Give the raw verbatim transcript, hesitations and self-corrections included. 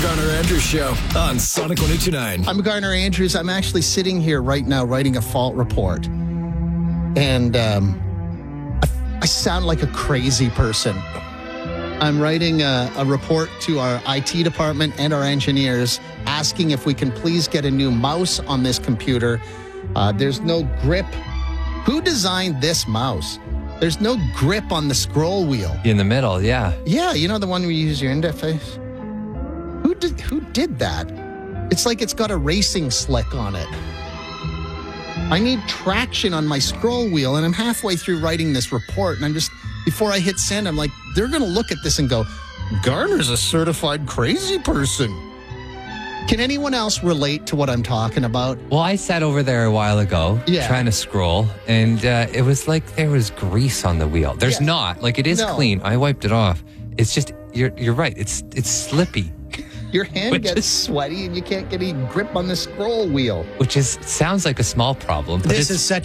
Garner Andrews Show on Sonic one oh two point nine. I'm Garner Andrews. I'm actually sitting here right now writing a fault report. And um, I, I sound like a crazy person. I'm writing a, a report to our I T department and our engineers asking if we can please get a new mouse on this computer. Uh, there's no grip. Who designed this mouse? There's no grip on the scroll wheel. In the middle, yeah. Yeah, you know the one where you use your interface? Who did who did that? It's like it's got a racing slick on it. I need traction on my scroll wheel, and I'm halfway through writing this report, and I'm just, before I hit send, I'm like, they're going to look at this and go, Garner's a certified crazy person. Can anyone else relate to what I'm talking about? Well, I sat over there a while ago Yeah. trying to scroll, and uh, it was like there was grease on the wheel. There's Yeah. not. Like, it is No. clean. I wiped it off. It's just, you're you're right. It's it's slippy, Your hand Which gets is- sweaty, and you can't get any grip on the scroll wheel. which is sounds like a small problem. But This it's, is such